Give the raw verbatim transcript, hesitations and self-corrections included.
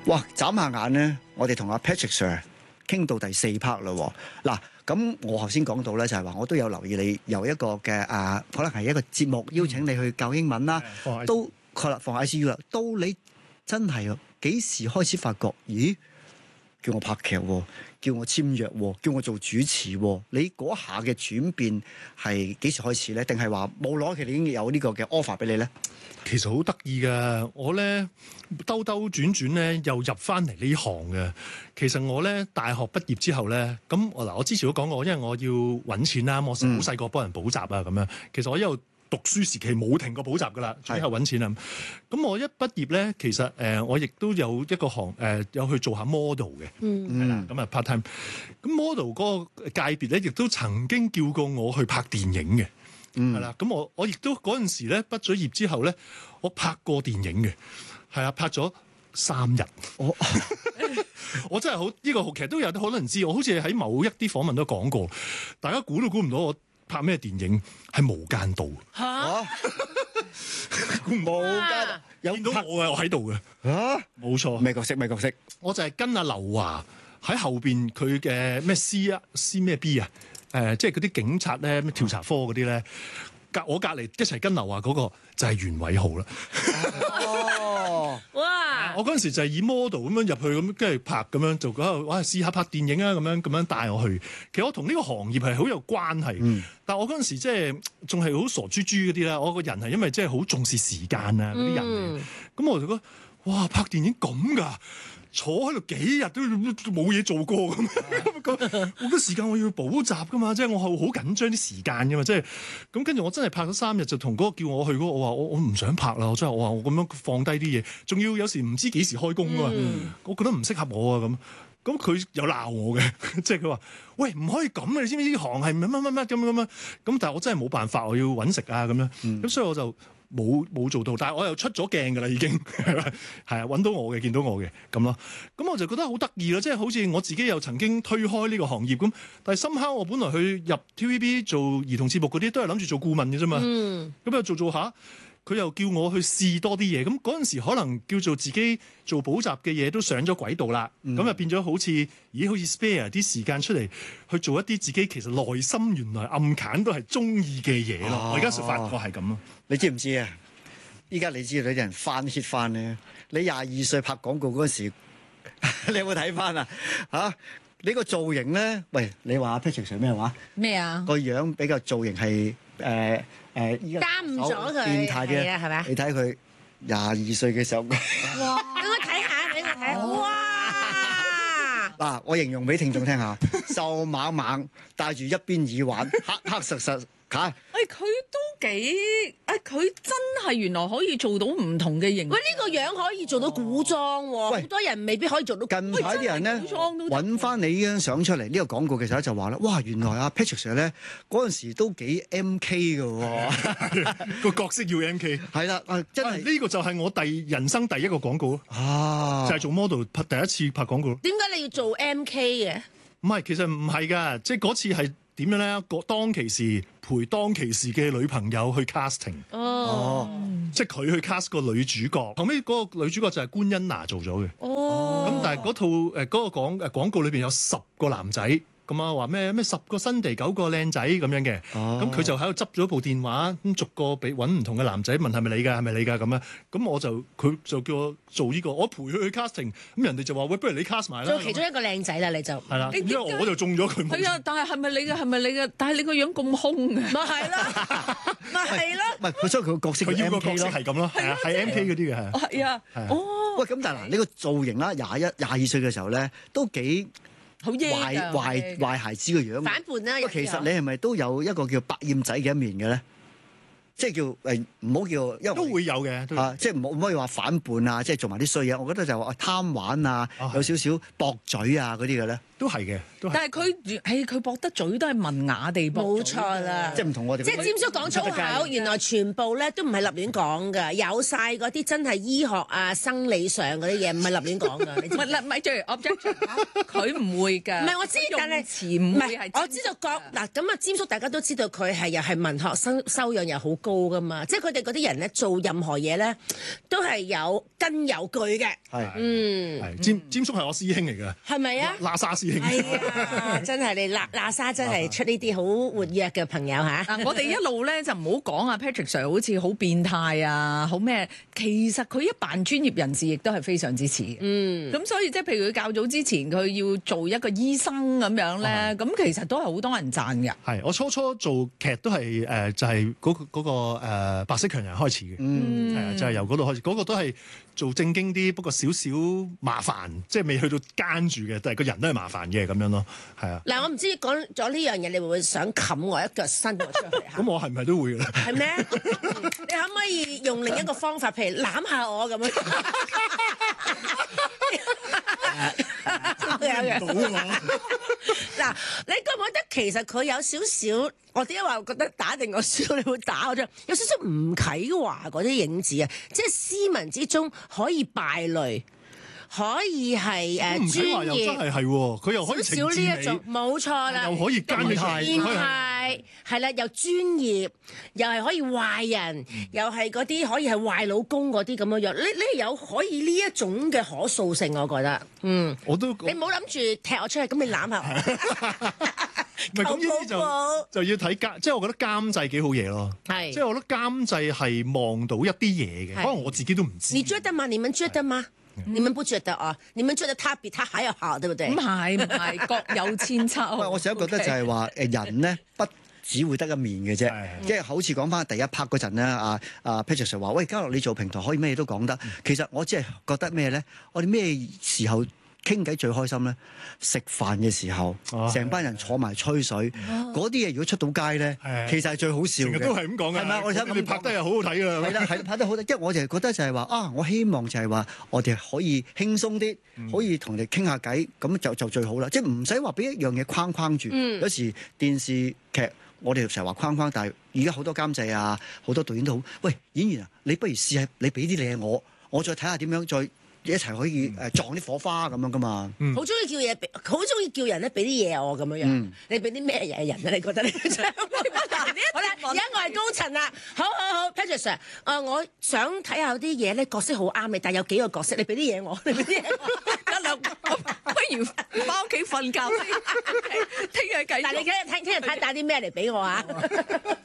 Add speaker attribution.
Speaker 1: 哇！眨下眼咧，我哋同阿 Patrick Sir 傾到第四 part 啦。嗱，咁我頭先講到咧，就係話我都有留意你由一個嘅啊，可能係一個節目邀請你去教英文啦，嗯、都確立放 I C U 啦。到你真係幾時開始發覺？咦，叫我拍劇喎，叫我簽約喎，叫我做主持喎。你嗰下嘅轉變係幾時開始咧？定係話冇攞，其實已經有呢個嘅 offer 俾你咧？
Speaker 2: 其實好得意㗎，我咧兜兜轉轉咧又入翻嚟呢行嘅。其實我咧大學畢業之後咧，咁我嗱我之前都講過，因為我要揾錢啦，我好細個幫人補習啊咁樣。其實我一路讀書時期冇停過補習㗎啦，最後揾錢啊。咁我一畢業咧，其實誒、呃、我亦都有一個行誒、呃、有去做下 model 嘅，係啦、嗯，咁啊 part time。咁 model 嗰個界別咧，亦都曾經叫過我去拍電影嘅。係啦，咁、嗯、我我亦都嗰陣時咧畢咗業之後咧，我拍過電影嘅，係啊，拍咗三日。我我真係好呢、呢個其實都有好多人知，我好似喺某一啲訪問都講過，大家估都估唔到我拍咩電影係《無間道》嚇，估唔到無間道有見到我啊，我喺度嘅嚇，冇錯，
Speaker 1: 咩角色咩角色？
Speaker 2: 我就係跟阿劉華喺後邊佢嘅咩 C 啊 C 咩 B 啊。誒、呃，即係嗰啲警察咧，咩調查科嗰啲咧，隔我隔離一齊跟劉華嗰個就係袁偉豪啦。哦，哇！我嗰陣時就係以 model 咁樣入去，咁跟住拍咁樣，就嗰度哇試下拍電影啊，咁樣咁樣帶我去。其實我同呢個行業係好有關係，嗯、但係我嗰陣時即係仲係好傻豬豬嗰啲啦。我個人係因為即係好重視時間啊嗰啲人嚟，咁、嗯、我就覺得哇拍電影咁㗎。坐喺度幾日都冇嘢做過咁，我個時間我要補習噶嘛，即係我係好緊張啲時間噶嘛，即係咁跟住我真係拍咗三日就同嗰個叫我去嗰個，我話我我唔想拍啦，我真係我話我咁樣放低啲嘢，仲要有時唔知幾時開工啊，嗯、我覺得唔適合我啊咁，咁佢又鬧我嘅，即係佢話喂唔可以咁啊，你知唔知呢行係乜乜乜乜咁咁樣，咁但係我真係冇辦法，我要揾食啊咁樣，咁、嗯、所以我就。冇冇做到，但係我又出咗鏡㗎啦，已經係啊，揾到我嘅，見到我嘅咁咯。咁我就覺得好得意咯，即係好似我自己又曾經推開呢個行業咁，但係深刻我本來去入 T V B 做兒童節目嗰啲，都係諗住做顧問嘅啫嘛。嗯，咁又做做下。佢又叫我去試多啲嘢，咁嗰陣時可能叫做自己做補習嘅嘢都上咗軌道啦，咁啊、嗯、變咗好似咦好似 spare 啲時間出嚟去做一啲自己其實內心原來暗揀都係中意嘅嘢咯。啊、我而家就發覺係咁咯。你知唔知啊？依家你知道啲人翻 hit 翻咧，你廿二歲拍廣告嗰陣時，你有冇睇翻啊？嚇！你個造型咧，喂，你話 Patrick Sir 咩話？咩啊？個樣比較造型係誒誒，依家耽誤咗佢變態啲啊，係咪？你睇佢廿二歲嘅時候，哇！俾我睇下，俾我睇下，哇！嗱，我形容俾聽眾聽下，瘦猛猛，戴住一邊耳環，黑黑實實。嚇！誒佢都幾誒，佢真係原來可以做到唔同嘅型。喂，呢個樣可以做到古裝喎，好多人未必可以做到。近排啲人咧揾翻你呢張相出嚟，呢個廣告嘅時候就話啦，哇！原來阿 Patrick Sir 咧嗰陣時都幾 M K 嘅喎，個角色要 M K。係啦，啊真係呢個就係我第人生第一個廣告咯。啊，就係做 model 拍第一次拍廣告。點解你要做 M K 嘅？唔係，其實唔係㗎，即係嗰次係。點樣咧？個當其時陪當其時嘅女朋友去 casting，哦，即係佢去 cast 個女主角，後尾嗰個女主角就係官恩娜做咗嘅，哦，咁但係嗰套誒嗰個廣誒廣告裏邊有十個男仔。咁啊，話咩咩十個新地九個靚仔咁樣嘅，咁佢、哦、就喺度執咗部電話，咁逐個俾揾唔同嘅男仔問係咪你㗎，係咪你㗎咁啊？咁我就佢就叫我做呢、呢個，我陪佢去 casting，咁人哋就話喂，不如你 cast 埋啦。做其中一個靚仔啦，你就係啦，因為我就中咗佢。係啊，但係係咪你嘅？係咪你嘅？但係你個樣咁兇嘅。咪係啦，咪係啦。唔係佢所以佢個角色，佢要個角色係咁咯，係啊，係 M K 嗰啲嘅係。係啊，哦。喂，咁但係嗱，呢個造型啦，廿一廿二歲嘅時候咧，都幾。好壞壞壞孩子嘅樣，反叛啦。其實你係咪都有一個叫百厭仔嘅一面嘅咧？即係叫誒，唔好叫，因為都會有嘅啊，即係唔好唔可以話反叛啊，即係做埋啲衰嘢。我覺得就話貪玩啊，有少少駁嘴啊嗰啲嘅咧。 都係嘅，都係。
Speaker 3: 但係佢誒佢駁得嘴都係文雅地駁，
Speaker 4: 冇錯啦，
Speaker 1: 即係唔同我哋。
Speaker 4: 即係詹叔講粗口，原來全部咧都唔係立亂講㗎，有晒嗰啲真係醫學啊、生理上嗰啲嘢，唔係立亂講㗎。你知唔知？
Speaker 3: 唔係咪住 objection，佢唔會㗎。
Speaker 4: 唔係我知，但係
Speaker 3: 詞唔會係。
Speaker 4: 我知道講嗱咁啊，詹叔大家都知道佢係又係文學修修養又好高㗎嘛，即係佢哋嗰啲人咧做任何嘢咧都係有根有據嘅。
Speaker 1: 係，
Speaker 4: 嗯，
Speaker 2: 係詹詹叔係我師兄嚟㗎，
Speaker 4: 係咪啊？
Speaker 2: 喇沙師兄。
Speaker 4: 係啊，真係你喇喇沙真係出呢啲好活躍嘅朋友嚇。
Speaker 3: 嗱，我哋一路咧就唔好講啊 Patrick Sir 好似好變態啊，好咩？其實佢一扮專業人士，亦都係非常之似嘅。
Speaker 4: 嗯，
Speaker 3: 咁所以即係譬如佢較早之前佢要做一個醫生咁樣咧，咁、哦、其實都係好多人讚嘅。
Speaker 2: 係我初初做劇都係誒、呃，就係、是、嗰、那個嗰、那個、呃、白色強人開始嘅，係、嗯、啊，就係、是、由嗰度開始，嗰、那個都係做正經啲，不過少少麻煩，即係未去到奸住嘅，但係個人都係麻煩嘅咁樣咯，係啊。
Speaker 4: 嗱，我唔知講咗呢樣嘢，你會唔會想冚我一腳伸我出去嚇？
Speaker 2: 咁我係唔係都會嘅咧？
Speaker 4: 係咩？你可唔可以用另一個方法，譬如攬下我咁樣？
Speaker 2: 到啊嘛！
Speaker 4: 嗱，你覺唔覺得其實佢有少少？我點解話覺得打定我輸，你會打我啫？有少少吳啟華嗰啲影子啊，即係斯文之中可以敗類。可以係誒專業，
Speaker 2: 真係係喎，佢又可以情
Speaker 4: 少少呢一種，冇錯啦，
Speaker 2: 又可以奸態，
Speaker 4: 變態係啦，又專業，又係可以壞人，嗯、又係嗰啲可以係壞老公嗰啲咁樣樣。你你有可以呢一種嘅可塑性，我覺得，嗯，
Speaker 2: 我都
Speaker 4: 你唔好諗住踢我出去，咁你攬下我。
Speaker 2: 唔係咁呢啲就就要睇監，即係我覺得監製幾好嘢咯。
Speaker 4: 係，
Speaker 2: 即係我覺得監製係望到一啲嘢嘅，可能我自己都唔知。
Speaker 4: 你覺得嗎？你們覺得嗎？你們不覺得啊？你們覺得他比他還要好，對不對？
Speaker 3: 唔係唔係，各有千秋。
Speaker 1: 我成日覺得就係話誒人咧不只會得一面嘅啫，即係好似講翻第一 part 嗰陣咧，阿阿 Patrick Sir 話：喂，嘉樂你做平台可以咩嘢都講得。其實我只係覺得咩咧？我哋咩時候傾偈最開心咧？食飯嘅時候，成、哦、班人坐埋吹水，嗰啲嘢如果出到街咧，其實係最好笑嘅。
Speaker 2: 都係咁講嘅，係咪？我睇你拍得又好好睇㗎。係啦，係拍得好睇，因為我就係覺得就係話啊，我希望就係話我哋可以輕鬆啲，嗯、可以同你傾下偈，咁就就最好啦。即係唔使話俾一樣嘢框框住。嗯、有時電視劇我哋成日話框框，但係而家好多監製啊，好多導演都好。喂，演員啊，你不如試下你俾啲嘢我，我再睇下點樣再。一齊可以誒撞啲火花咁樣噶嘛？好中意叫嘢，好中意叫人咧俾啲嘢我咁樣樣。嗯、你俾啲咩嘢人啊？你覺得你？好啦，而家我係高層啦。好好好 Patrick Sir，誒、呃，我想睇下有啲嘢咧角色好啱你，但係有幾個角色，你俾啲嘢我，你俾啲嘢我。得啦，不如翻屋企瞓覺先。聽日繼續。但係你聽日聽聽日睇帶啲咩嚟俾我啊？